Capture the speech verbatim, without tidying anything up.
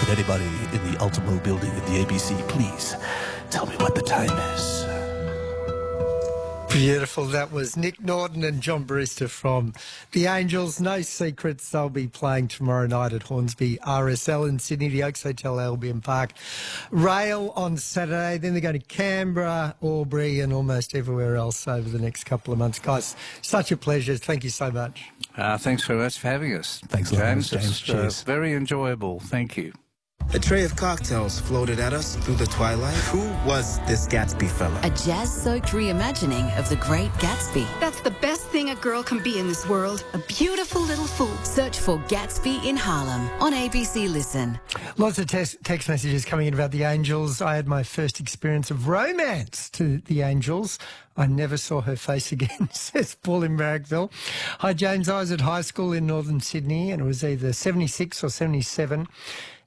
anybody in the Ultimo building at the A B C, please tell me what the time is. Beautiful. That was Nick Norton and John Brewster from The Angels. No secrets. They'll be playing tomorrow night at Hornsby R S L in Sydney, the Oaks Hotel, Albion Park. Rail on Saturday. Then they're going to Canberra, Albury and almost everywhere else over the next couple of months. Guys, such a pleasure. Thank you so much. Uh, thanks very much for having us. Thanks a lot, James. James. It's, Cheers. Uh, very enjoyable. Thank you. A tray of cocktails floated at us through the twilight. Who was this Gatsby fella? A jazz-soaked reimagining of The Great Gatsby. That's the best thing a girl can be in this world. A beautiful little fool. Search for Gatsby in Harlem on A B C Listen. Lots of text, text messages coming in about the Angels. I had my first experience of romance to the Angels. I never saw her face again, says Paul in Marrickville. Hi, James. I was at high school in northern Sydney, and it was either seventy-six or seventy-seven.